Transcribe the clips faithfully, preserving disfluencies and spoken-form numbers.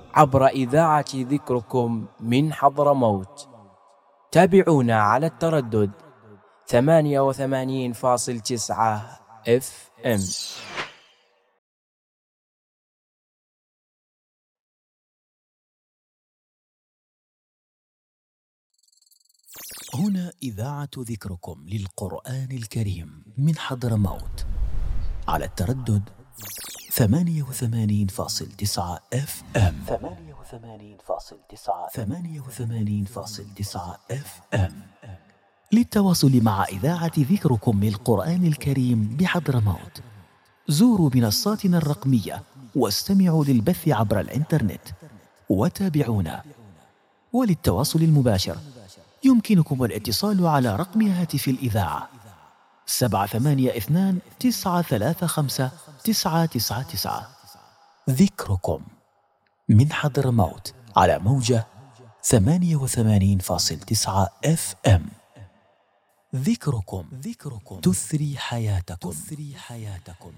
عبر إذاعة ذكركم من حضرموت. تابعونا على التردد ثمانية وثمانين فاصل تسعة اف ام. هنا إذاعة ذكركم للقرآن الكريم من حضرموت على التردد ثمانية وثمانين فاصل تسعة اف ام. ثمانية وثمانين فاصل تسعة ثمانية وثمانين فاصل تسعة اف ام. للتواصل مع إذاعة ذكركم للقرآن الكريم بحضرموت زوروا منصاتنا الرقمية واستمعوا للبث عبر الإنترنت وتابعونا. وللتواصل المباشر يمكنكم الاتصال على رقم هاتف الإذاعة سبعة ثمانية اثنان تسعة ثلاثة خمسة تسعة تسعة تسعة. ذكركم من حضرموت على موجة ثمانية وثمانين فاصل تسعة اف ام. ذكركم ذكركم تثري حياتكم تثري حياتكم.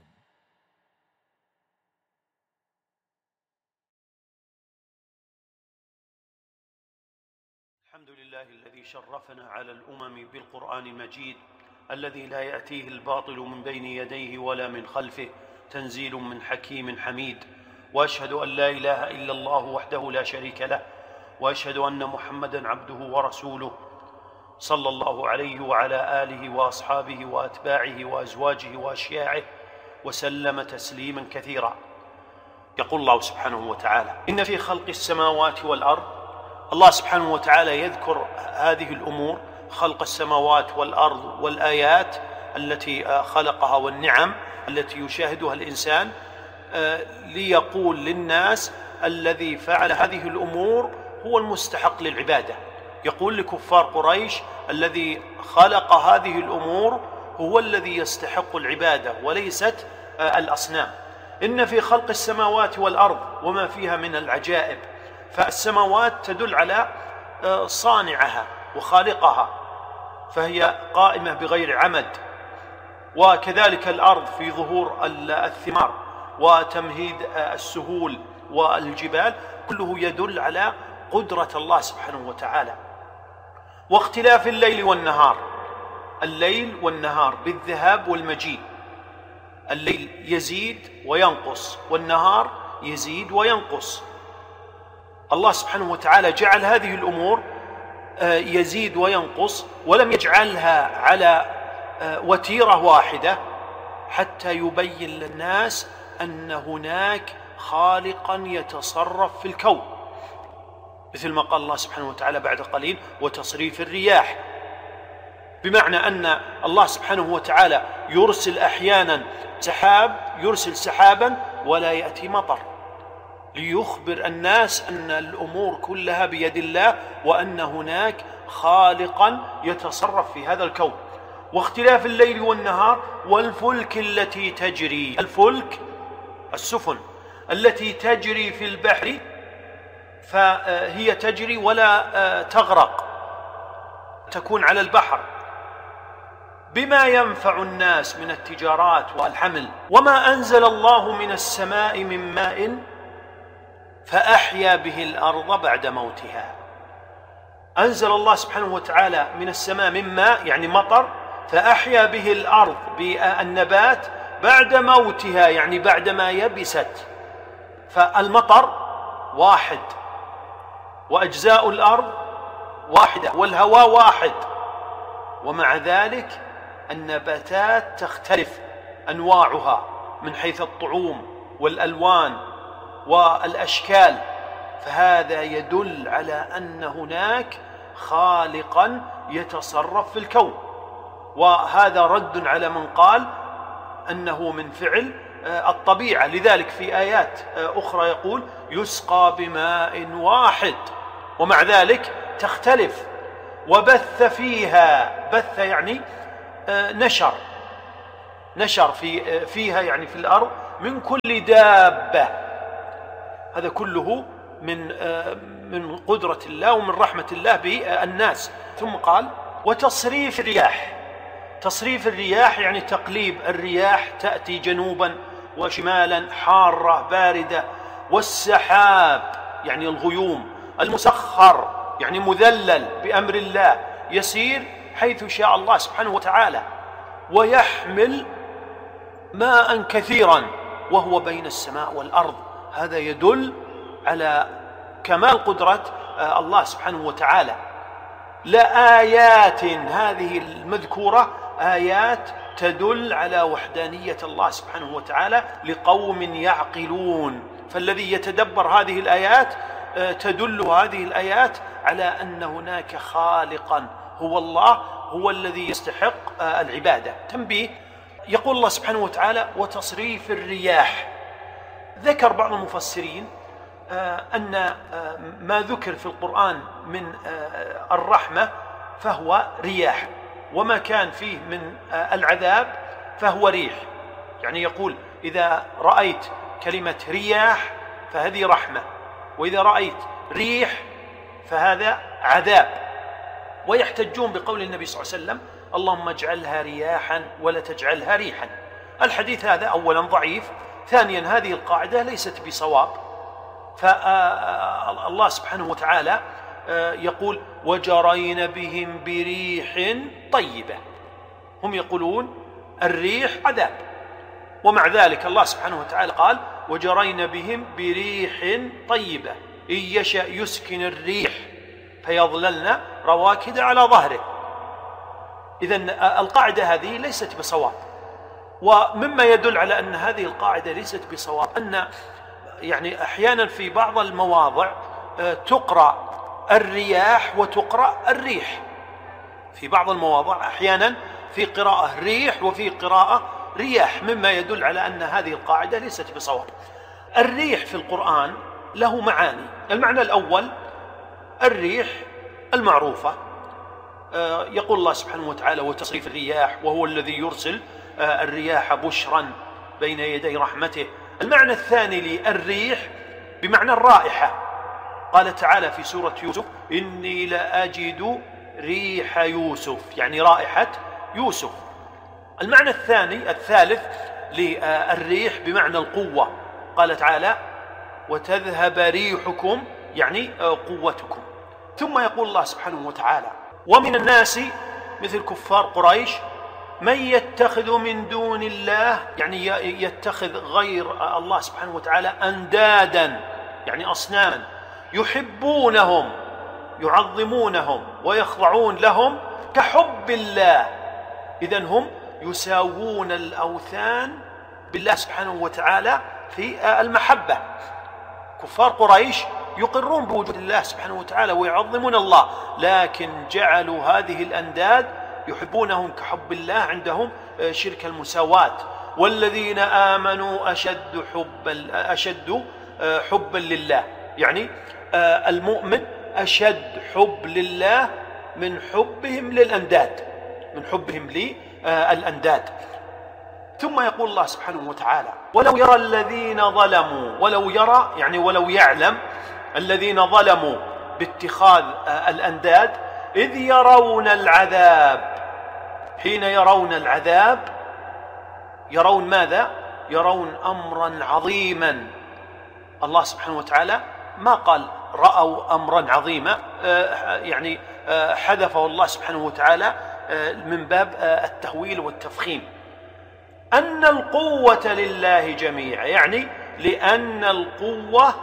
الحمد لله الذي شرفنا على الأمم بالقرآن المجيد الذي لا يأتيه الباطل من بين يديه ولا من خلفه، تنزيل من حكيم حميد. وأشهد أن لا إله إلا الله وحده لا شريك له، وأشهد أن محمدًا عبده ورسوله صلى الله عليه وعلى آله وأصحابه وأتباعه وأزواجه وأشياعه وسلم تسليمًا كثيرا. يقول الله سبحانه وتعالى: إن في خلق السماوات والأرض. الله سبحانه وتعالى يذكر هذه الأمور، خلق السماوات والأرض والآيات التي خلقها والنعم التي يشاهدها الإنسان، ليقول للناس الذي فعل هذه الأمور هو المستحق للعبادة. يقول لكفار قريش الذي خلق هذه الأمور هو الذي يستحق العبادة وليست الأصنام. إن في خلق السماوات والأرض وما فيها من العجائب. فالسماوات تدل على صانعها وخالقها، فهي قائمة بغير عمد، وكذلك الأرض في ظهور الثمار وتمهيد السهول والجبال، كله يدل على قدرة الله سبحانه وتعالى. واختلاف الليل والنهار، الليل والنهار بالذهاب والمجيء، الليل يزيد وينقص والنهار يزيد وينقص. الله سبحانه وتعالى جعل هذه الأمور يزيد وينقص، ولم يجعلها على وتيرة واحدة حتى يبين للناس أن هناك خالقا يتصرف في الكون، مثل ما قال الله سبحانه وتعالى بعد قليل: وتصريف الرياح، بمعنى أن الله سبحانه وتعالى يرسل أحيانا سحاب، يرسل سحابا ولا يأتي مطر، ليخبر الناس أن الأمور كلها بيد الله وأن هناك خالقا يتصرف في هذا الكون. واختلاف الليل والنهار والفلك التي تجري، الفلك السفن التي تجري في البحر، فهي تجري ولا تغرق، تكون على البحر، بما ينفع الناس من التجارات والحمل. وما أنزل الله من السماء من ماء فأحيا به الأرض بعد موتها. أنزل الله سبحانه وتعالى من السماء من ماء يعني مطر، فأحيا به الأرض بالنبات بعد موتها يعني بعدما يبست. فالمطر واحد وأجزاء الأرض واحدة والهواء واحد، ومع ذلك النباتات تختلف أنواعها من حيث الطعوم والألوان والأشكال. فهذا يدل على أن هناك خالقا يتصرف في الكون، وهذا رد على من قال أنه من فعل الطبيعة. لذلك في آيات أخرى يقول: يسقى بماء واحد، ومع ذلك تختلف. وبث فيها، بث يعني نشر، نشر في فيها يعني في الأرض من كل دابة. هذا كله من من قدرة الله ومن رحمة الله بالناس. ثم قال: وتصريف الرياح. تصريف الرياح يعني تقليب الرياح، تأتي جنوبا وشمالا، حارة باردة، والسحاب يعني الغيوم، المسخر يعني مذلل بأمر الله، يسير حيث شاء الله سبحانه وتعالى، ويحمل ماء كثيرا وهو بين السماء والأرض. هذا يدل على كمال قدرة الله سبحانه وتعالى. لآيات، هذه المذكورة آيات تدل على وحدانية الله سبحانه وتعالى لقوم يعقلون. فالذي يتدبر هذه الآيات تدل هذه الآيات على أن هناك خالقا هو الله، هو الذي يستحق العبادة. تنبيه: يقول الله سبحانه وتعالى: وتصريف الرياح. ذكر بعض المفسرين أن ما ذكر في القرآن من الرحمة فهو رياح، وما كان فيه من العذاب فهو ريح. يعني يقول: إذا رأيت كلمة رياح فهذه رحمة، وإذا رأيت ريح فهذا عذاب. ويحتجون بقول النبي صلى الله عليه وسلم: اللهم اجعلها رياحا ولا تجعلها ريحا. الحديث هذا أولا ضعيف، ثانيا هذه القاعدة ليست بصواب. فالله سبحانه وتعالى يقول: وجرين بهم بريح طيبة. هم يقولون الريح عذاب، ومع ذلك الله سبحانه وتعالى قال: وجرين بهم بريح طيبة إن يشأ يسكن الريح فيظللن رواكد على ظهره. إذن القاعدة هذه ليست بصواب. ومما يدل على أن هذه القاعدة ليست بصواب أن يعني أحيانا في بعض المواضع تقرأ الرياح وتقرأ الريح. في بعض المواضع أحيانا في قراءة ريح وفي قراءة رياح، مما يدل على أن هذه القاعدة ليست بصواب. الريح في القرآن له معاني. المعنى الأول الريح المعروفة، يقول الله سبحانه وتعالى: وتصريف الرياح وهو الذي يرسل الرياح بشرا بين يدي رحمته. المعنى الثاني للريح بمعنى الرائحة، قال تعالى في سورة يوسف: إني لأجد ريح يوسف، يعني رائحة يوسف. المعنى الثاني الثالث للريح بمعنى القوة، قال تعالى: وتذهب ريحكم، يعني قوتكم. ثم يقول الله سبحانه وتعالى: ومن الناس مثل كفار قريش من يتخذ من دون الله، يعني يتخذ غير الله سبحانه وتعالى أندادا، يعني أصناما، يحبونهم يعظمونهم ويخضعون لهم كحب الله. إذن هم يساوون الأوثان بالله سبحانه وتعالى في المحبة. كفار قريش يقرون بوجود الله سبحانه وتعالى ويعظمون الله، لكن جعلوا هذه الأنداد يحبونهم كحب الله، عندهم شرك المساواة. والذين آمنوا أشد حبا أشد حبا لله، يعني المؤمن أشد حب لله من حبهم للأنداد، من حبهم للأنداد. ثم يقول الله سبحانه وتعالى: ولو يرى الذين ظلموا، ولو يرى يعني ولو يعلم الذين ظلموا باتخاذ الأنداد إذ يرون العذاب. حين يرون العذاب يرون ماذا؟ يرون أمرا عظيما. الله سبحانه وتعالى ما قال رأوا أمرا عظيما، يعني حذفه الله سبحانه وتعالى من باب التهويل والتفخيم. أن القوة لله جميعا، يعني لأن القوة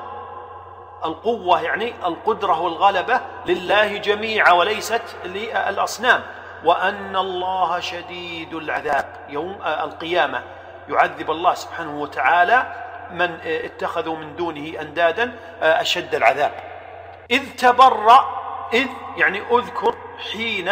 القوة يعني القدرة والغلبة لله جميعا وليست للأصنام. وأن الله شديد العذاب، يوم القيامة يعذب الله سبحانه وتعالى من اتخذوا من دونه أندادا أشد العذاب. إذ تبرأ، إذ يعني أذكر حين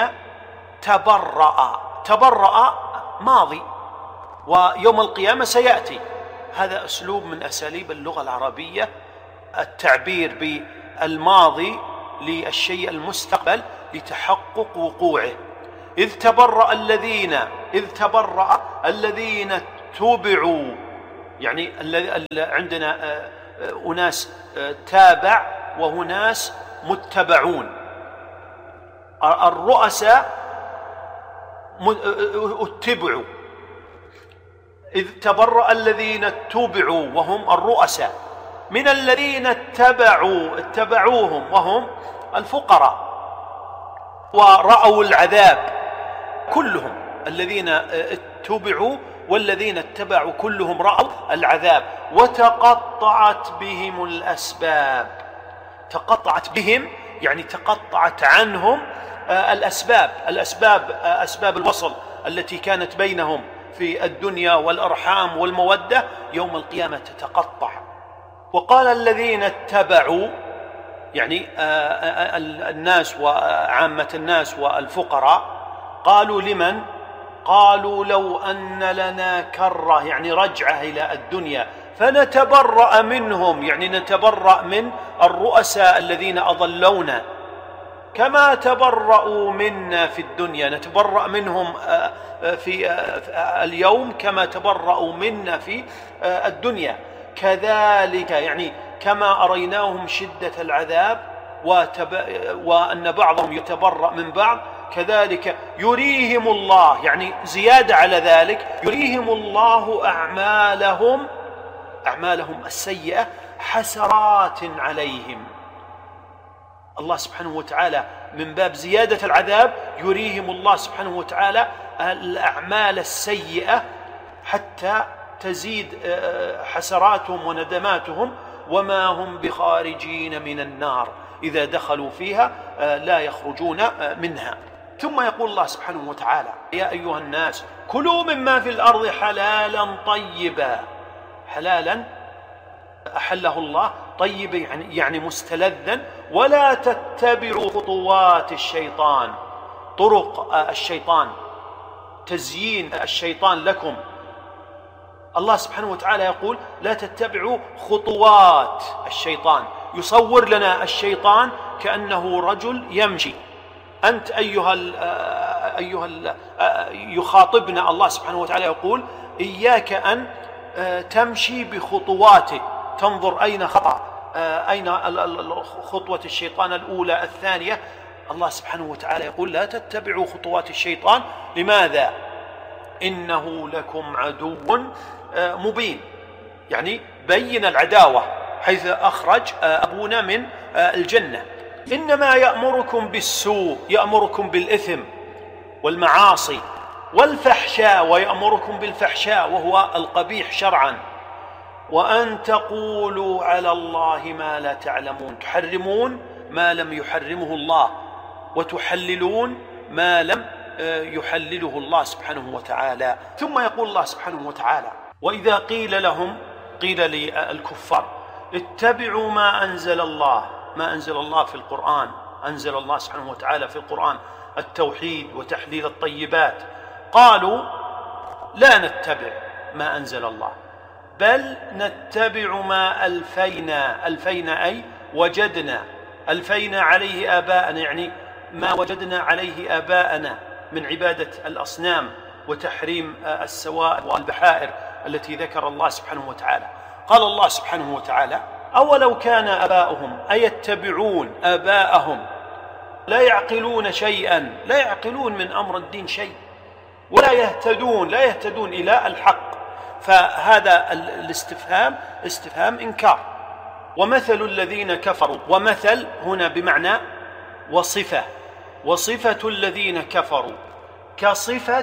تبرأ، تبرأ ماضي، ويوم القيامة سيأتي. هذا أسلوب من أساليب اللغة العربية، التعبير بالماضي للشيء المستقبل لتحقق وقوعه. إذ تبرأ الذين إذ تبرأ الذين تبعوا، يعني عندنا أناس تابع وأناس متبعون. الرؤساء اتبعوا. إذ تبرأ الذين اتبعوا وهم الرؤساء، من الذين اتبعوا اتبعوهم وهم الفقراء ورأوا العذاب، كلهم الذين اتبعوا والذين اتبعوا كلهم رأوا العذاب، وتقطعت بهم الأسباب. تقطعت بهم يعني تقطعت عنهم الأسباب، الأسباب أسباب الوصل التي كانت بينهم في الدنيا والأرحام والمودة يوم القيامة تتقطع. وقال الذين اتبعوا يعني الناس وعامة الناس والفقراء، قالوا لمن؟ قالوا لو أن لنا كرة يعني رجعة إلى الدنيا فنتبرأ منهم، يعني نتبرأ من الرؤساء الذين أضلونا كما تبرأوا منا في الدنيا، نتبرأ منهم في اليوم كما تبرأوا منا في الدنيا، كذلك يعني كما أريناهم شدة العذاب وأن بعضهم يتبرأ من بعض، كذلك يريهم الله، يعني زيادة على ذلك يريهم الله أعمالهم أعمالهم السيئة حسرات عليهم. الله سبحانه وتعالى من باب زيادة العذاب يريهم الله سبحانه وتعالى الأعمال السيئة حتى تزيد حسراتهم وندماتهم، وما هم بخارجين من النار، إذا دخلوا فيها لا يخرجون منها. ثم يقول الله سبحانه وتعالى: يا أيها الناس كلوا مما في الأرض حلالا طيبا. حلالا أحله الله، طيب يعني, يعني مستلذا، ولا تتبعوا خطوات الشيطان، طرق الشيطان، تزيين الشيطان لكم. الله سبحانه وتعالى يقول لا تتبعوا خطوات الشيطان، يصور لنا الشيطان كأنه رجل يمشي. أنت أيها ال أيها ال يخاطبنا الله سبحانه وتعالى يقول إياك أن تمشي بخطواته، تنظر أين خطأ، أين خطوة الشيطان الأولى الثانية. الله سبحانه وتعالى يقول لا تتبعوا خطوات الشيطان. لماذا؟ إنه لكم عدو مبين، يعني بين العداوة، حيث أخرج أبونا من الجنة. إنما يأمركم بالسوء، يأمركم بالإثم والمعاصي والفحشاء، ويأمركم بالفحشاء وهو القبيح شرعا، وأن تقولوا على الله ما لا تعلمون، تحرمون ما لم يحرمه الله وتحللون ما لم يحلله الله سبحانه وتعالى. ثم يقول الله سبحانه وتعالى: وإذا قيل لهم، قيل للكفار اتبعوا ما أنزل الله، ما أنزل الله في القرآن، أنزل الله سبحانه وتعالى في القرآن التوحيد وتحليل الطيبات، قالوا لا نتبع ما أنزل الله بل نتبع ما ألفينا، ألفينا أي وجدنا، ألفينا عليه آباءنا، يعني ما وجدنا عليه آباءنا من عبادة الأصنام وتحريم السوائل والبحائر التي ذكر الله سبحانه وتعالى. قال الله سبحانه وتعالى: أولو كان آباؤهم أيتبعون آباءهم لا يعقلون شيئا، لا يعقلون من أمر الدين شيء، ولا يهتدون، لا يهتدون إلى الحق. فهذا الاستفهام استفهام إنكار. ومثل الذين كفروا، ومثل هنا بمعنى وصفة، وصفة الذين كفروا كصفة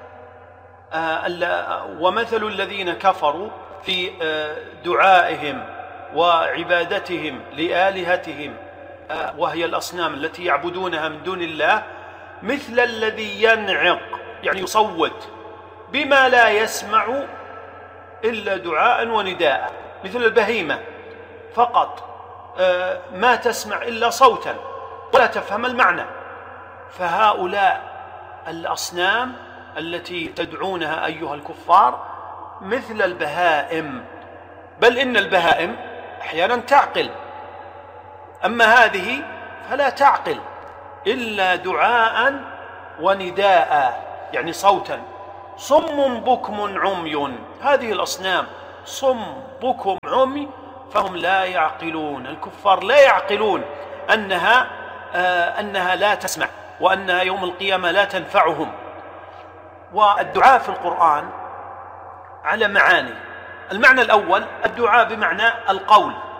آه ومثل الذين كفروا في آه دعائهم وعبادتهم لآلهتهم آه وهي الأصنام التي يعبدونها من دون الله، مثل الذي ينعق يعني يصوت بما لا يسمع إلا دعاء ونداء، مثل البهيمة فقط آه ما تسمع إلا صوتا ولا تفهم المعنى. فهؤلاء الأصنام التي تدعونها أيها الكفار مثل البهائم، بل إن البهائم أحيانا تعقل، أما هذه فلا تعقل إلا دعاء ونداء يعني صوتا. صم بكم عمي، هذه الأصنام صم بكم عمي فهم لا يعقلون. الكفار لا يعقلون أنها آه أنها لا تسمع، وأنها يوم القيامة لا تنفعهم. والدعاء في القرآن على معاني. المعنى الأول الدعاء بمعنى القول،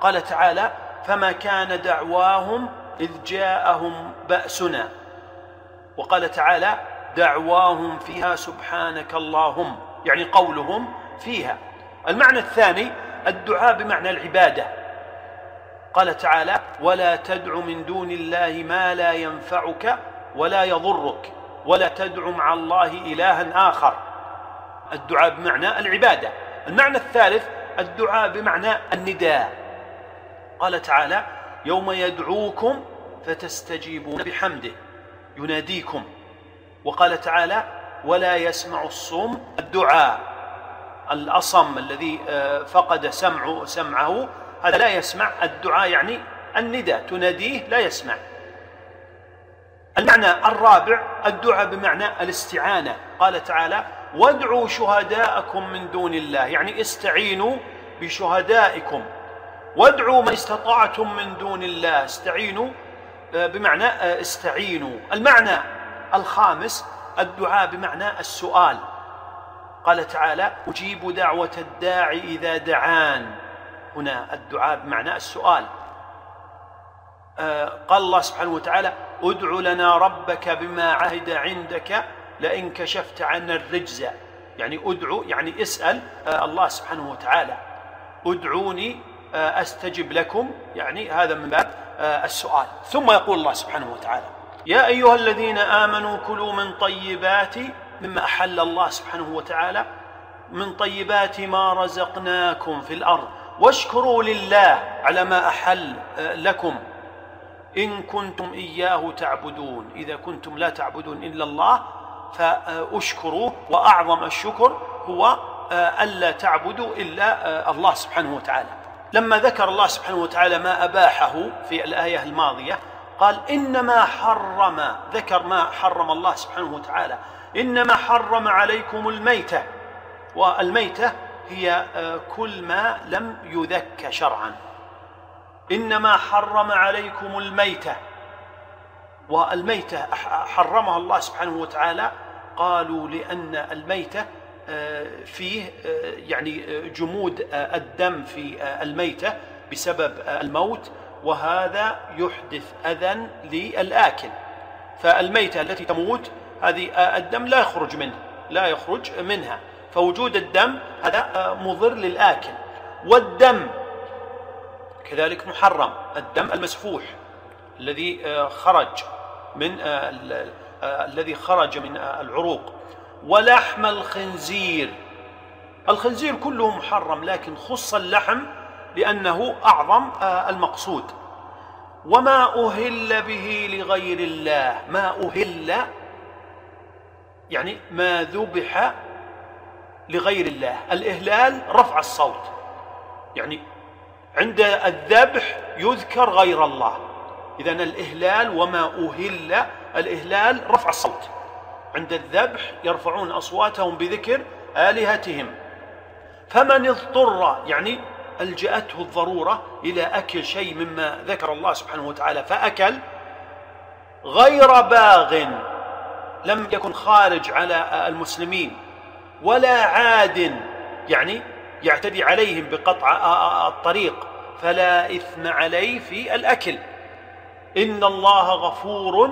قال تعالى: فما كان دعواهم إذ جاءهم بأسنا. وقال تعالى: دعواهم فيها سبحانك اللهم، يعني قولهم فيها. المعنى الثاني الدعاء بمعنى العبادة. قال تعالى: ولا تدع من دون الله ما لا ينفعك ولا يضرك ولا تدع مع الله إلها آخر. الدعاء بمعنى العبادة. المعنى الثالث الدعاء بمعنى النداء. قال تعالى: يوم يدعوكم فتستجيبون بحمده، يناديكم. وقال تعالى: ولا يسمع الصم الدعاء. الأصم الذي فقد سمعه سمعه هذا لا يسمع الدعاء، يعني النداء، تناديه لا يسمع. المعنى الرابع الدعاء بمعنى الاستعانة. قال تعالى: وادعوا شهداءكم من دون الله، يعني استعينوا بشهدائكم. وادعوا من استطعتم من دون الله، استعينوا بمعنى استعينوا. المعنى الخامس الدعاء بمعنى السؤال. قال تعالى: أجيب دعوة الداعي إذا دعان. هنا الدعاء بمعنى السؤال. قال الله سبحانه وتعالى: ادع لنا ربك بما عهد عندك لئن كشفت عنا الرجز. يعني ادعو يعني اسأل الله سبحانه وتعالى. ادعوني أستجب لكم، يعني هذا من باب السؤال. ثم يقول الله سبحانه وتعالى: يا أيها الذين آمنوا كلوا من طيبات مما أحل الله سبحانه وتعالى من طيبات ما رزقناكم في الأرض واشكروا لله على ما أحل لكم إن كنتم إياه تعبدون. إذا كنتم لا تعبدون إلا الله فأشكروه، وأعظم الشكر هو ألا تعبدوا إلا الله سبحانه وتعالى. لما ذكر الله سبحانه وتعالى ما أباحه في الآية الماضية قال: إنما حرم، ذكر ما حرم الله سبحانه وتعالى: إنما حرم عليكم الميتة. والميتة هي كل ما لم يذك شرعا. إنما حرم عليكم الميتة. والميتة حرمها الله سبحانه وتعالى، قالوا لأن الميتة فيه يعني جمود الدم في الميتة بسبب الموت، وهذا يحدث أذى للآكل. فالميتة التي تموت هذه الدم لا يخرج منه لا يخرج منها، فوجود الدم هذا مضر للآكل. والدم كذلك محرم، الدم المسفوح الذي خرج من الذي خرج من العروق. ولحم الخنزير، الخنزير كله محرم، لكن خص اللحم لأنه أعظم المقصود. وما أهل به لغير الله، ما أهل يعني ما ذبح لغير الله. الإهلال رفع الصوت، يعني عند الذبح يذكر غير الله. إذن الإهلال وما أهل، الإهلال رفع الصوت، عند الذبح يرفعون أصواتهم بذكر آلهتهم. فمن اضطر يعني ألجأته الضرورة إلى أكل شيء مما ذكر الله سبحانه وتعالى فأكل، غير باغ، لم يكن خارج على المسلمين، ولا عاد يعني يعتدي عليهم بقطع الطريق، فلا إثم عليه في الأكل. إن الله غفور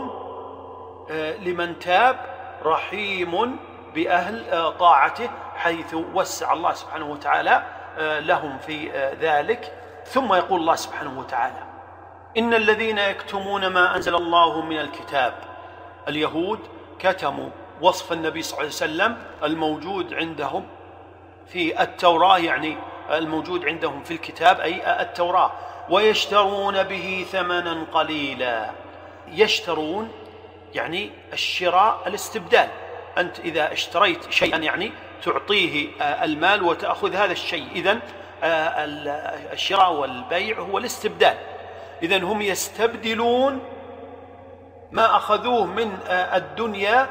لمن تاب رحيم بأهل طاعته، حيث وسع الله سبحانه وتعالى لهم في ذلك. ثم يقول الله سبحانه وتعالى: إن الذين يكتمون ما أنزل الله من الكتاب. اليهود كتموا وصف النبي صلى الله عليه وسلم الموجود عندهم في التوراة، يعني الموجود عندهم في الكتاب أي التوراة، ويشترون به ثمنا قليلا. يشترون يعني الشراء الاستبدال، أنت إذا اشتريت شيئا يعني تعطيه المال وتأخذ هذا الشيء، إذن الشراء والبيع هو الاستبدال. إذن هم يستبدلون ما أخذوه من الدنيا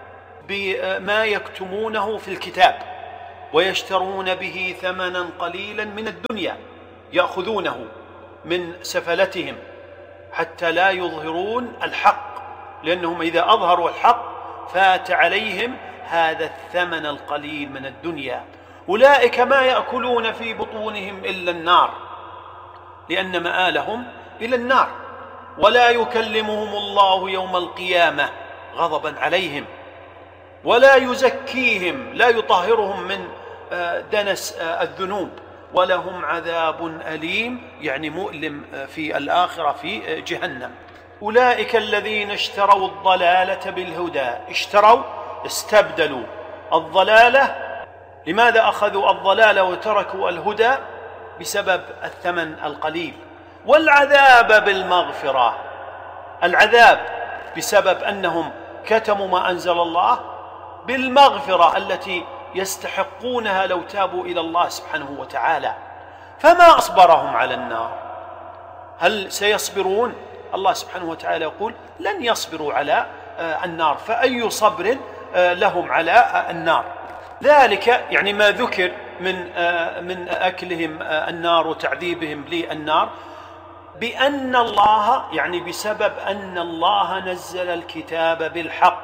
بما يكتمونه في الكتاب، ويشترون به ثمنا قليلا من الدنيا، يأخذونه من سفلتهم حتى لا يظهرون الحق، لأنهم إذا أظهروا الحق فات عليهم هذا الثمن القليل من الدنيا. أولئك ما يأكلون في بطونهم إلا النار. لأن مآلهم إلى النار. ولا يكلمهم الله يوم القيامة غضبا عليهم، ولا يزكيهم، لا يطهرهم من دنس الذنوب، ولهم عذاب أليم يعني مؤلم في الآخرة في جهنم. أولئك الذين اشتروا الضلالة بالهدى. اشتروا، استبدلوا الضلالة. لماذا أخذوا الضلالة وتركوا الهدى؟ بسبب الثمن القليل. والعذاب بالمغفرة، العذاب بسبب أنهم كتموا ما أنزل الله، بالمغفرة التي يستحقونها لو تابوا إلى الله سبحانه وتعالى. فما أصبرهم على النار؟ هل سيصبرون؟ الله سبحانه وتعالى يقول لن يصبروا على النار، فأي صبر لهم على النار؟ ذلك يعني ما ذكر من من أكلهم النار وتعذيبهم للنار، بأن الله يعني بسبب أن الله نزل الكتاب بالحق،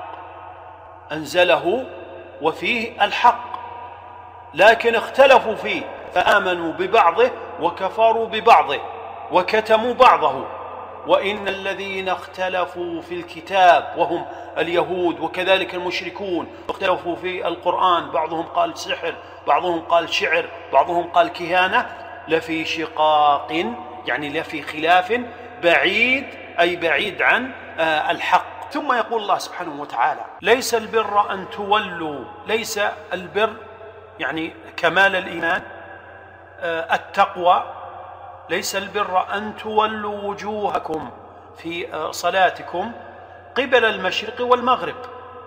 أنزله وفيه الحق، لكن اختلفوا فيه فآمنوا ببعضه وكفروا ببعضه وكتموا بعضه. وإن الذين اختلفوا في الكتاب وهم اليهود وكذلك المشركون، اختلفوا في القرآن، بعضهم قال سحر، بعضهم قال شعر، بعضهم قال كهانة، لفي شقاق يعني لفي خلاف بعيد، أي بعيد عن الحق. ثم يقول الله سبحانه وتعالى ليس البر أن تولوا، ليس البر يعني كمال الإيمان التقوى، ليس البر أن تولوا وجوهكم في صلاتكم قبل المشرق والمغرب.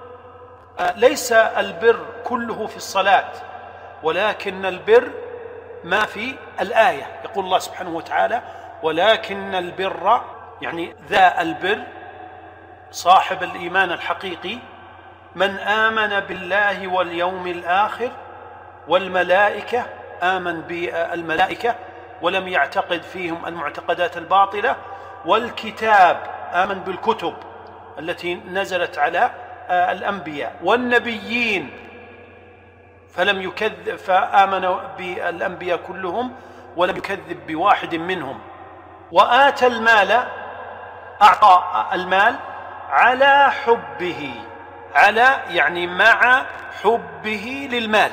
ليس البر كله في الصلاة، ولكن البر ما في الآية. يقول الله سبحانه وتعالى ولكن البر يعني ذا البر صاحب الإيمان الحقيقي من آمن بالله واليوم الآخر والملائكة، آمن بالملائكة ولم يعتقد فيهم المعتقدات الباطلة، والكتاب، آمن بالكتب التي نزلت على الأنبياء، والنبيين فلم يكذب، فآمن بالأنبياء كلهم ولم يكذب بواحد منهم. وآتى المال، أعطى المال على حبه، على يعني مع حبه للمال.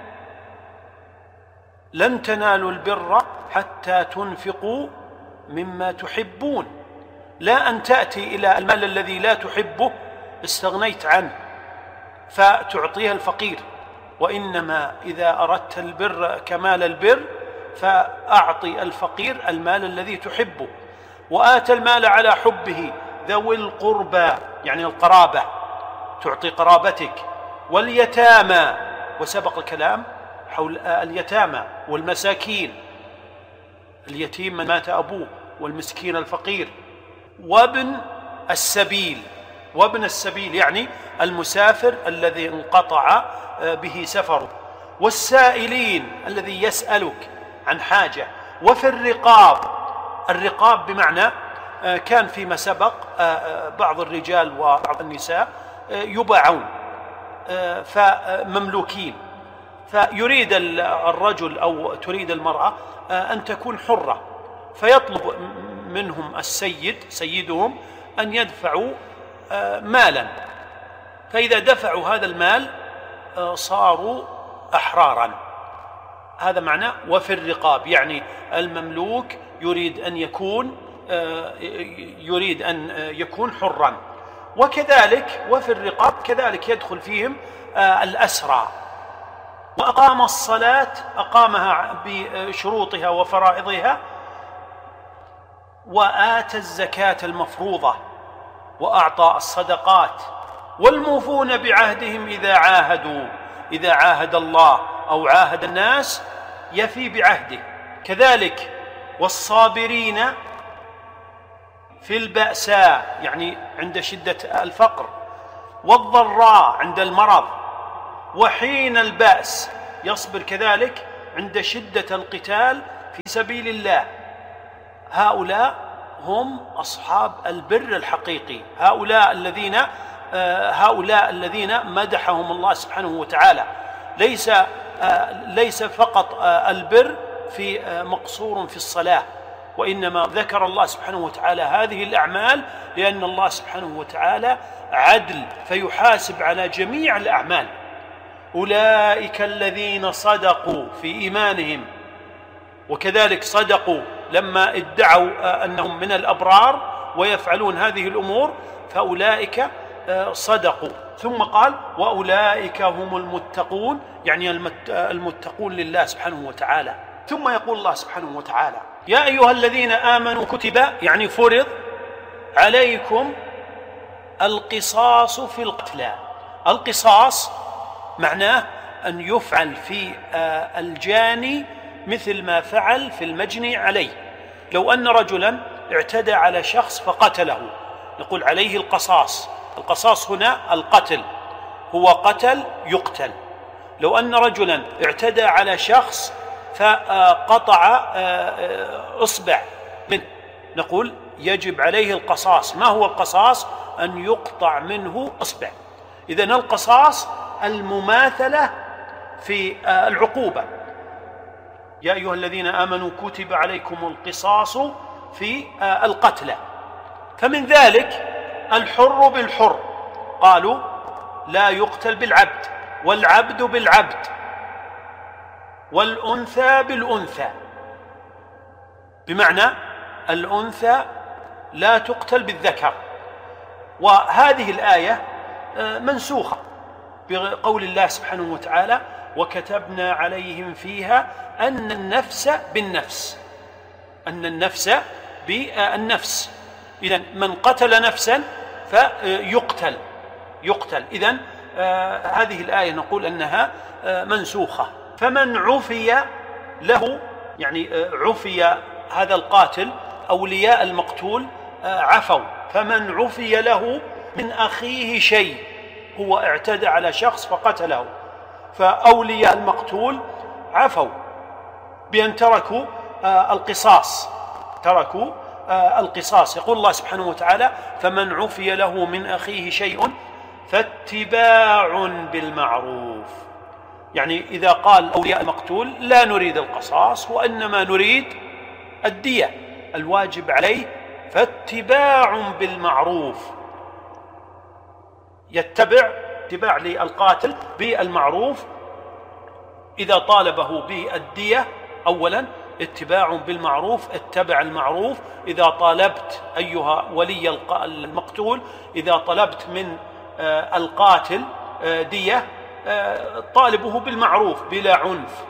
لن تنالوا البر حتى تنفقوا مما تحبون. لا أن تأتي إلى المال الذي لا تحبه استغنيت عنه فتعطيه الفقير، وإنما إذا أردت البر كمال البر فأعطي الفقير المال الذي تحبه. وآتى المال على حبه ذوي القربى يعني القرابة، تعطي قرابتك، واليتامى، وسبق الكلام حول اليتامى والمساكين، اليتيم من مات أبوه، والمسكين الفقير، وابن السبيل. وابن السبيل يعني المسافر الذي انقطع به سفره، والسائلين الذي يسألك عن حاجة، وفي الرقاب. الرقاب بمعنى كان فيما سبق بعض الرجال وبعض النساء يباعون فمملوكين، فيريد الرجل أو تريد المرأة أن تكون حرة، فيطلب منهم السيد سيدهم أن يدفعوا مالا، فإذا دفعوا هذا المال صاروا أحرارا. هذا معنى وفي الرقاب، يعني المملوك يريد أن يكون يريد أن يكون حرا. وكذلك وفي الرقاب كذلك يدخل فيهم الأسرى. وأقام الصلاة، أقامها بشروطها وفرائضها، وآتى الزكاة المفروضة، وأعطى الصدقات، والموفون بعهدهم إذا عاهدوا، إذا عاهد الله أو عاهد الناس يفي بعهده. كذلك والصابرين في البأساء يعني عند شدة الفقر، والضراء عند المرض، وحين البأس، يصبر كذلك عند شدة القتال في سبيل الله. هؤلاء هم أصحاب البر الحقيقي، هؤلاء الذين هؤلاء الذين مدحهم الله سبحانه وتعالى. ليس ليس فقط البر في مقصور في الصلاة، وإنما ذكر الله سبحانه وتعالى هذه الأعمال لأن الله سبحانه وتعالى عدل فيحاسب على جميع الأعمال. أولئك الذين صدقوا في إيمانهم، وكذلك صدقوا لما ادعوا أنهم من الأبرار ويفعلون هذه الأمور، فأولئك صدقوا. ثم قال وأولئك هم المتقون، يعني المتقون لله سبحانه وتعالى. ثم يقول الله سبحانه وتعالى يا أيها الذين آمنوا كتب، يعني فرض عليكم القصاص في القتلى. القصاص معناه أن يفعل في الجاني مثل ما فعل في المجني عليه. لو أن رجلا اعتدى على شخص فقتله نقول عليه القصاص. القصاص هنا القتل، هو قتل يقتل. لو أن رجلا اعتدى على شخص فقطع إصبع منه نقول يجب عليه القصاص. ما هو القصاص؟ أن يقطع منه إصبع. إذن القصاص المماثلة في العقوبة. يا أيها الذين آمنوا كتب عليكم القصاص في القتلى. فمن ذلك الحر بالحر، قالوا لا يقتل بالعبد، والعبد بالعبد، والأنثى بالأنثى، بمعنى الأنثى لا تقتل بالذكر. وهذه الآية منسوخة بقول الله سبحانه وتعالى وكتبنا عليهم فيها أن النفس بالنفس، أن النفس بالنفس. إذن من قتل نفسا فيقتل يقتل. إذن آه هذه الآية نقول أنها آه منسوخة. فمن عفي له، يعني آه عفي هذا القاتل، أولياء المقتول آه عفوا. فمن عفي له من أخيه شيء، هو اعتدى على شخص فقتله، فأولياء المقتول عفوا بأن تركوا آه القصاص تركوا آه القصاص. يقول الله سبحانه وتعالى فمن عفي له من أخيه شيء فاتباع بالمعروف. يعني إذا قال أولياء المقتول لا نريد القصاص وإنما نريد الدية، الواجب عليه فاتباع بالمعروف، يتبع اتباع للقاتل بالمعروف. إذا طالبه بالدية أولا اتباع بالمعروف، اتبع المعروف. إذا طالبت أيها ولي المقتول، إذا طلبت من القاتل دية طالبه بالمعروف بلا عنف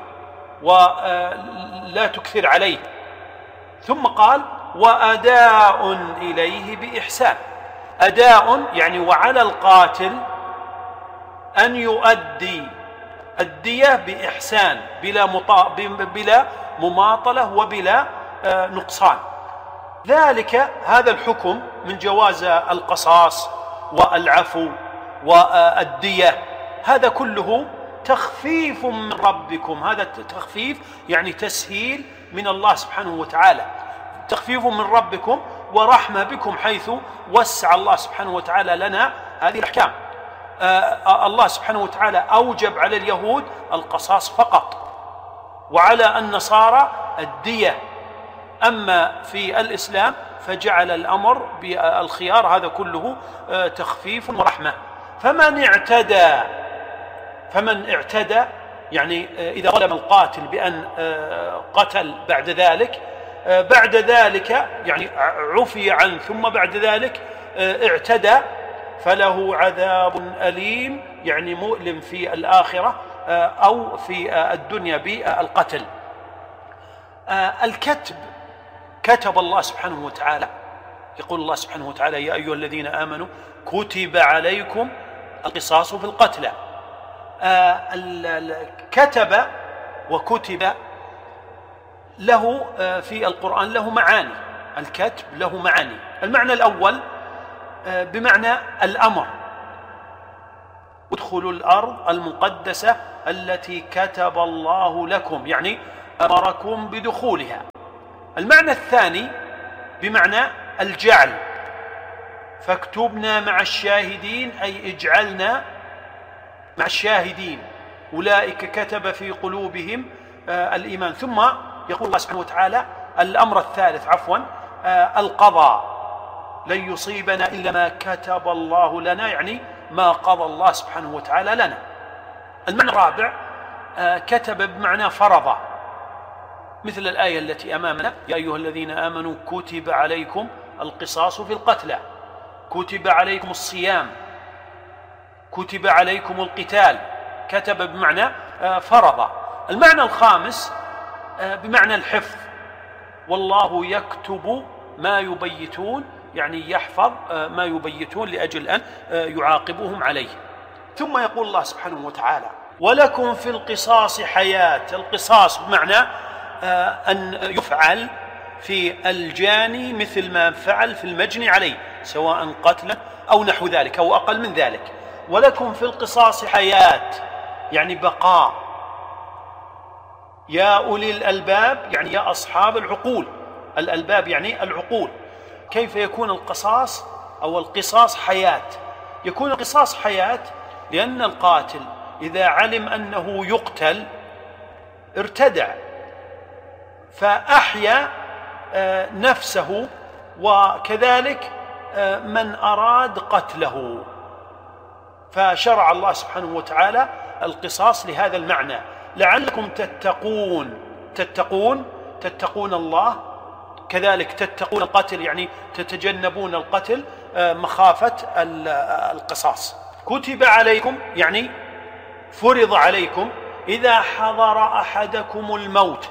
ولا تكثر عليه. ثم قال وأداء إليه بإحسان. أداء يعني وعلى القاتل أن يؤدي الدية بإحسان بلا مطا... بلا مماطلة وبلا نقصان. ذلك هذا الحكم من جواز القصاص والعفو والدية، هذا كله تخفيف من ربكم. هذا تخفيف يعني تسهيل من الله سبحانه وتعالى، تخفيف من ربكم ورحمة بكم، حيث وسع الله سبحانه وتعالى لنا هذه الأحكام. آه الله سبحانه وتعالى أوجب على اليهود القصاص فقط، وعلى النصارى الدية. أما في الإسلام فجعل الأمر بالخيار. هذا كله آه تخفيف ورحمة. فمن اعتدى فمن اعتدى يعني آه إذا ظلم القاتل بأن آه قتل بعد ذلك آه بعد ذلك يعني عفي عنه ثم بعد ذلك آه اعتدى، فله عذاب أليم، يعني مؤلم في الآخرة أو في الدنيا بالقتل. الكتب كتب الله سبحانه وتعالى. يقول الله سبحانه وتعالى يا أيها الذين آمنوا كتب عليكم القصاص في القتلى. كتب وكتب له في القرآن له معاني. الكتب له معاني. المعنى الأول بمعنى الأمر، ادخلوا الأرض المقدسة التي كتب الله لكم، يعني أمركم بدخولها. المعنى الثاني بمعنى الجعل، فاكتبنا مع الشاهدين، أي اجعلنا مع الشاهدين، أولئك كتب في قلوبهم الإيمان. ثم يقول الله سبحانه وتعالى الأمر الثالث عفوا آه القضاء، لن يصيبنا إلا ما كتب الله لنا، يعني ما قضى الله سبحانه وتعالى لنا. المعنى الرابع آه كتب بمعنى فرض، مثل الآية التي أمامنا: يا أيها الذين آمنوا كتب عليكم القصاص في القتلى، كتب عليكم الصيام، كتب عليكم القتال. كتب بمعنى فرض. المعنى الخامس بمعنى الحفظ، والله يكتب ما يبيتون، يعني يحفظ ما يبيتون لأجل أن يعاقبهم عليه. ثم يقول الله سبحانه وتعالى: ولكم في القصاص حياة. القصاص بمعنى أن يفعل في الجاني مثل ما فعل في المجني عليه، سواء قتلا أو نحو ذلك أو أقل من ذلك. ولكم في القصاص حياة، يعني بقاء. يا أولي الألباب، يعني يا أصحاب العقول. الألباب يعني العقول. كيف يكون القصاص أو القصاص حياة؟ يكون القصاص حياة لأن القاتل إذا علم أنه يقتل ارتدع، فأحيا نفسه، وكذلك من أراد قتله، فشرع الله سبحانه وتعالى القصاص لهذا المعنى: لعلكم تتقون. تتقون تتقون الله، كذلك تتقون القتل، يعني تتجنبون القتل مخافة القصاص. كتب عليكم يعني فرض عليكم إذا حضر أحدكم الموت.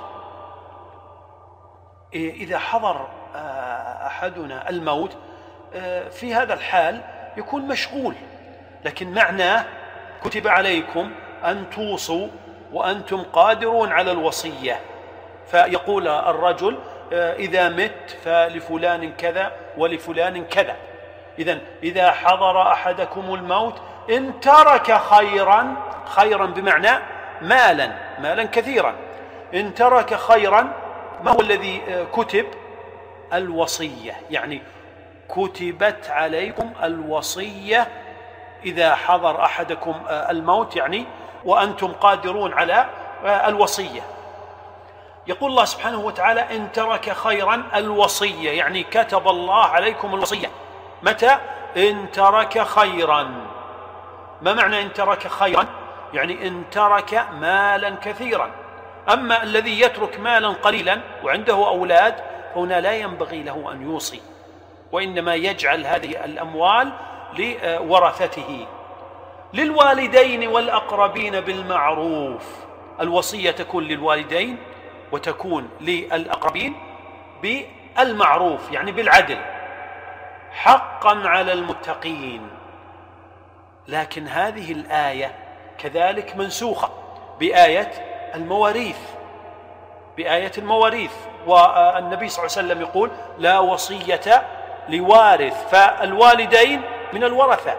إذا حضر أحدنا الموت في هذا الحال يكون مشغول، لكن معناه كتب عليكم أن توصوا وأنتم قادرون على الوصية. فيقول الرجل: إذا مت فلفلان كذا ولفلان كذا. إذن إذا حضر أحدكم الموت إن ترك خيرا، خيرا بمعنى مالا، مالا كثيرا. إن ترك خيرا، ما هو الذي كتب؟ الوصية، يعني كتبت عليكم الوصية إذا حضر أحدكم الموت، يعني وأنتم قادرون على الوصية. يقول الله سبحانه وتعالى: إن ترك خيرا الوصية، يعني كتب الله عليكم الوصية. متى؟ إن ترك خيرا. ما معنى إن ترك خيرا؟ يعني إن ترك مالا كثيرا. أما الذي يترك مالا قليلا وعنده أولاد هنا لا ينبغي له أن يوصي، وإنما يجعل هذه الأموال لورثته. للوالدين والأقربين بالمعروف. الوصية تكون للوالدين وتكون للأقربين بالمعروف، يعني بالعدل، حقا على المتقين. لكن هذه الآية كذلك منسوخة بآية المواريث، بآية المواريث. والنبي صلى الله عليه وسلم يقول: لا وصية لوارث. فالوالدين من الورثة،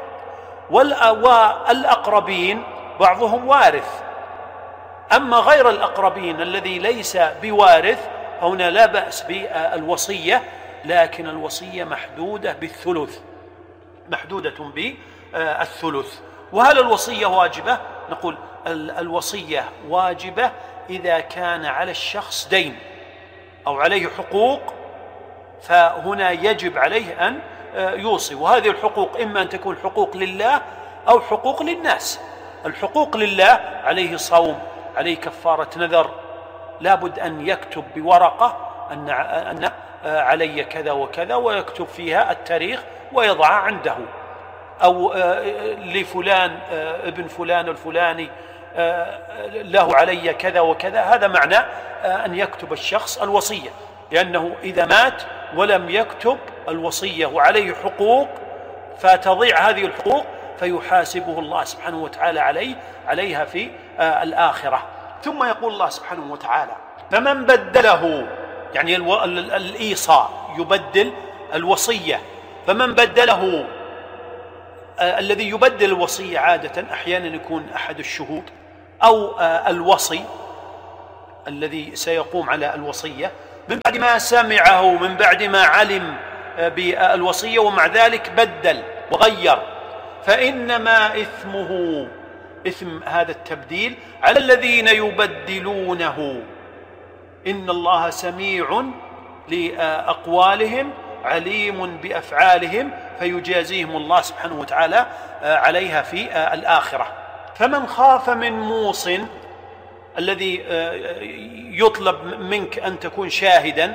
والأقربين بعضهم وارث. أما غير الأقربين الذي ليس بوارث هنا لا بأس بالوصية، لكن الوصية محدودة بالثلث، محدودة بالثلث. وهل الوصية واجبة؟ نقول الوصية واجبة إذا كان على الشخص دين أو عليه حقوق، فهنا يجب عليه أن يوصي. وهذه الحقوق إما أن تكون حقوق لله أو حقوق للناس. الحقوق لله عليه صوم، عليه كفارة نذر، لابد أن يكتب بورقة أن أن علي كذا وكذا، ويكتب فيها التاريخ ويضعها عنده. أو لفلان ابن فلان الفلاني له علي كذا وكذا، هذا معنى أن يكتب الشخص الوصية، لأنه إذا مات ولم يكتب الوصية وعليه حقوق فتضيع هذه الحقوق، فيحاسبه الله سبحانه وتعالى عليه عليها في الآخرة. ثم يقول الله سبحانه وتعالى: فمن بدله، يعني الإيصاء يبدل الوصية. فمن بدله، الذي يبدل الوصية عادة أحيانا يكون أحد الشهود أو الوصي الذي سيقوم على الوصية، من بعد ما سمعه، من بعد ما علم بالوصية ومع ذلك بدل وغير، فإنما إثمه، إثم هذا التبديل، على الذين يبدلونه، إن الله سميع لأقوالهم عليم بأفعالهم فيجازيهم الله سبحانه وتعالى عليها في الآخرة. فمن خاف من موص، الذي يطلب منك أن تكون شاهدا،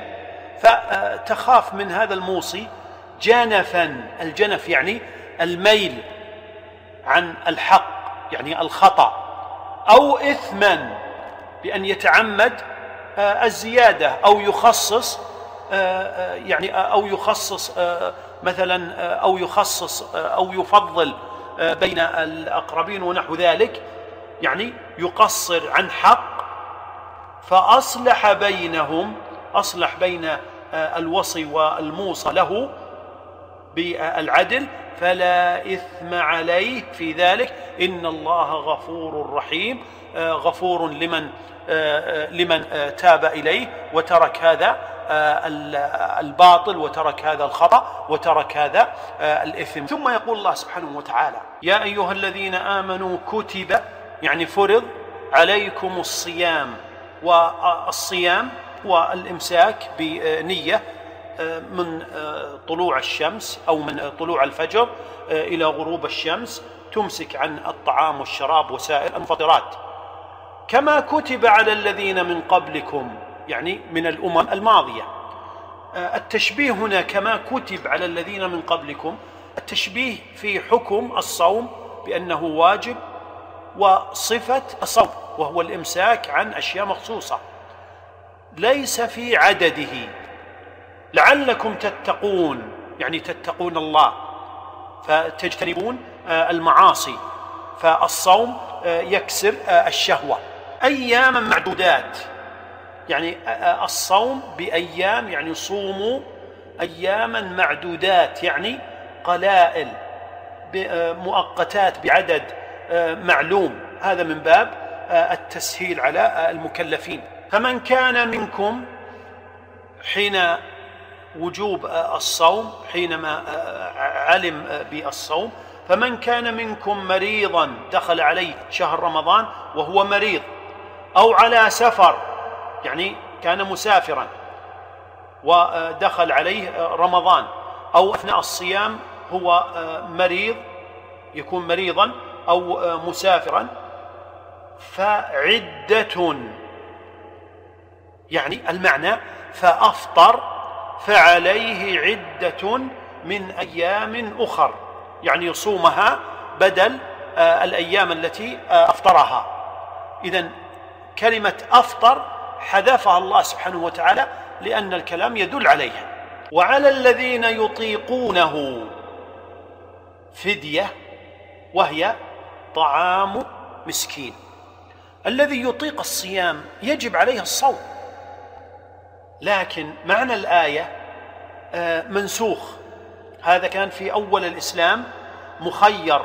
فتخاف من هذا الموصي جنفا، الجنف يعني الميل عن الحق يعني الخطأ، أو إثما بأن يتعمد الزيادة أو يخصص يعني أو يخصص مثلا أو يخصص أو يفضل بين الأقربين ونحو ذلك، يعني يقصر عن حق، فأصلح بينهم، أصلح بين الوصي والموصى له بالعدل، فلا إثم عليه في ذلك، إن الله غفور رحيم، غفور لمن لمن تاب إليه وترك هذا الباطل وترك هذا الخطأ وترك هذا الإثم. ثم يقول الله سبحانه وتعالى: يا أيها الذين آمنوا كتب، يعني فرض عليكم الصيام. والصيام والإمساك بنية من طلوع الشمس أو من طلوع الفجر إلى غروب الشمس، تمسك عن الطعام والشراب وسائر المفطرات، كما كتب على الذين من قبلكم، يعني من الأمم الماضية. التشبيه هنا كما كتب على الذين من قبلكم، التشبيه في حكم الصوم بأنه واجب، وصفة الصوم وهو الإمساك عن أشياء مخصوصة، ليس في عدده، لعلكم تتقون، يعني تتقون الله فتجتنبون المعاصي. فالصوم يكسر الشهوة. أياما معدودات، يعني الصوم بأيام، يعني صوموا أياما معدودات، يعني قلائل مؤقتات بعدد معلوم، هذا من باب التسهيل على المكلفين. فمن كان منكم حين وجوب الصوم، حينما علم بالصوم، فمن كان منكم مريضا، دخل عليه شهر رمضان وهو مريض، أو على سفر، يعني كان مسافرا ودخل عليه رمضان، أو أثناء الصيام هو مريض، يكون مريضا أو مسافرا، فعدة، يعني المعنى فأفطر، فعليه عدة من أيام أخر، يعني يصومها بدل الأيام التي أفطرها. إذن كلمة أفطر حذفها الله سبحانه وتعالى لأن الكلام يدل عليها. وعلى الذين يطيقونه فدية، وهي طعام مسكين. الذي يطيق الصيام يجب عليه الصوم، لكن معنى الآية منسوخ. هذا كان في أول الإسلام مخير،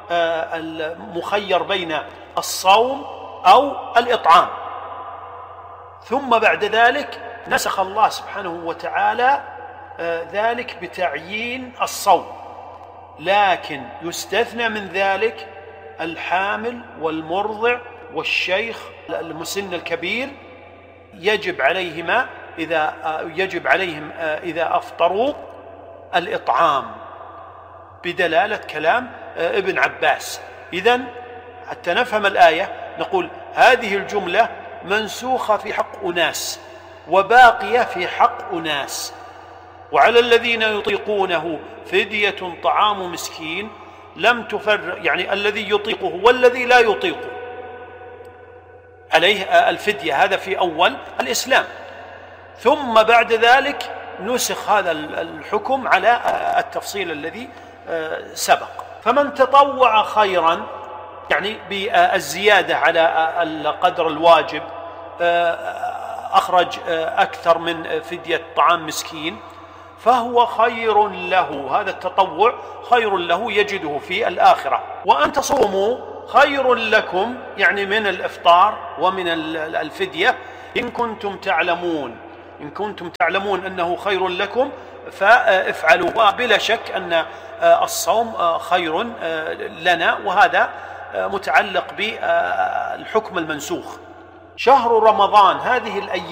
مخير بين الصوم أو الإطعام، ثم بعد ذلك نسخ الله سبحانه وتعالى ذلك بتعيين الصوم، لكن يستثنى من ذلك الحامل والمرضع والشيخ المسن الكبير، يجب عليهما إذا يجب عليهم إذا أفطروا الإطعام، بدلالة كلام ابن عباس. إذن حتى نفهم الآية نقول هذه الجملة منسوخة في حق أناس وباقية في حق أناس. وعلى الذين يطيقونه فدية طعام مسكين، لم تفرق، يعني الذي يطيقه والذي لا يطيقه عليه الفدية، هذا في أول الإسلام، ثم بعد ذلك نسخ هذا الحكم على التفصيل الذي سبق. فمن تطوع خيرا، يعني بالزيادة على القدر الواجب، أخرج أكثر من فدية طعام مسكين، فهو خير له، هذا التطوع خير له يجده في الآخرة. وأن تصوموا خير لكم، يعني من الإفطار ومن الفدية، إن كنتم تعلمون، إن كنتم تعلمون أنه خير لكم فافعلوا. وبلا شك أن الصوم خير لنا، وهذا متعلق بالحكم المنسوخ. شهر رمضان، هذه الأيام